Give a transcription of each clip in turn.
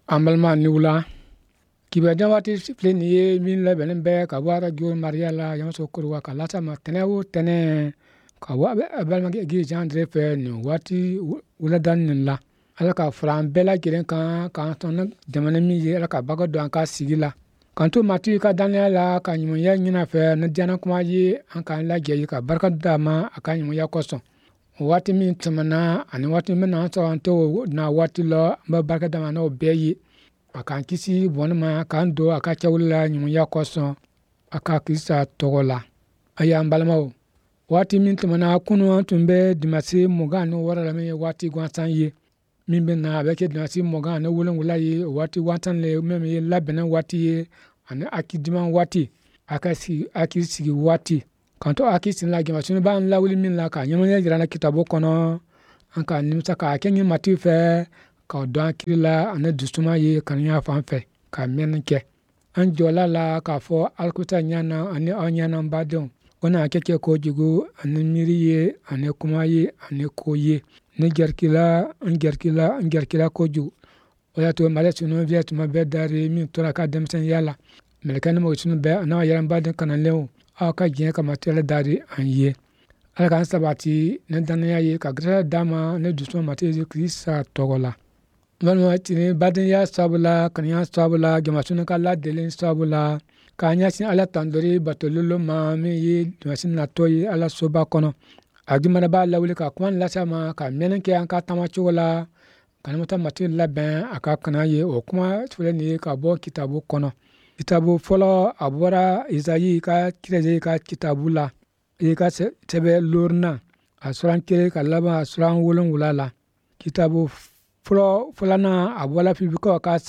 Ambalma ni wula kiba jawati siflen ye min la belen be ka wara gyo maria la yam so kurwa ka lata ma tenewu tene ka wa balma gi jandre fe ni wati wula dan nin la ala ka fran bela giren ka ton demana mi ye ala ka baga don ka sigila kan to mati ka dan la ka nyum ya nyina fe na jana kuma yi an kan la ge ka barka dama aka nyum ya koso wati min tumana ani wati min na so anto na wati lo ba barka dama no beyi aka kisi bonma kan do aka chawla nyum ya koso aka kisa togola aya mbalmawo wati min tumana kunu tumbe dimasi muga no wara me wati gwansan ye min ben na be ke dimasi muga no wulen wulayi wati wantan le me ye labena wati ye ani akidiman wati akisi wati kanto akisi la gema sunu ban la wuli min la ka nyama ya jirana kitabo kono anka nimsa ka kenyi mati fe ka do akila ana dustuma ye kan ya fanfe ka menke an jola la ka fo alkuta nyana ani anyana badon wana keke ko jugu ani miriye ani kuma ye ani koye ne gerkila ko jugu oya to male sunu viet ma bedare min tora ka demsen yala melkan mo sunu be na yaran badon kan lewo aka gien ka matela dari anye ala kan sabati ne danaya ye ka gra dama ne dustuma mate krista togola malma tini badin ya sabula kan ya sabula gama sunu ka la delin sabula ka nya sin ala tandori batololo ma mi yi masin na toyi ala soba kono agima ba lawli ka kwan la sama ka menen ke an ka tama chola kan mata matil la ben aka kana ye o kuma fule ni ka bo kitabu kono kitabu folo abora isayi ka kireje ka kitabula e ka tebe lorna asuran kire ka laba asuran wulun wulala kitabu fulana abola fi biko ka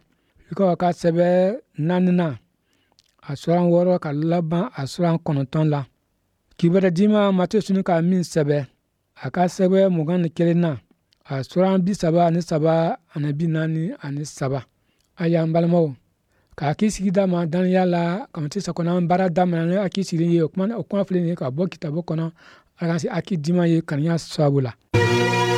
sebe nanina asuran woro ka laba asuran konoton la kibada dima mate sunu ka min sebe aka sebe mugan kelena asuran bi saba ni saba anabi nani ani saba aya mbalmo ka kisi dama dan yala kamati sakona bara dama na akisi ye okuma fuleni ka bo kitabo kono akansi akidima ye kan ya sabula